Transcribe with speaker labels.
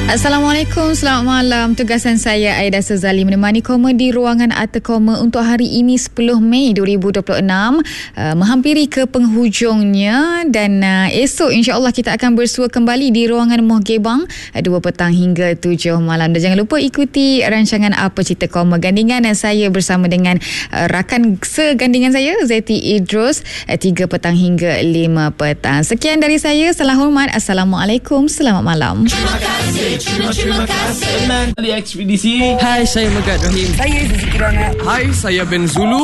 Speaker 1: Assalamualaikum, selamat malam. Tugasan saya Aida Sezali menemani koma di ruangan Arta Koma untuk hari ini 10 Mei 2026, menghampiri ke penghujungnya dan esok insya-Allah kita akan bersua kembali di ruangan Muh Gebang 2 petang hingga 7 malam. Dan jangan lupa ikuti rancangan Apa Cerita Koma gandingan saya bersama dengan rakan segandingan saya Zeti Idrus 3 petang hingga 5 petang. Sekian dari saya, salam hormat. Assalamualaikum, selamat malam.
Speaker 2: Terima kasih. Ali Ekspedisi.
Speaker 3: Hai, saya Megat Rahim.
Speaker 2: Saya Suzuki Rana.
Speaker 3: Hai, saya Ben Zulu.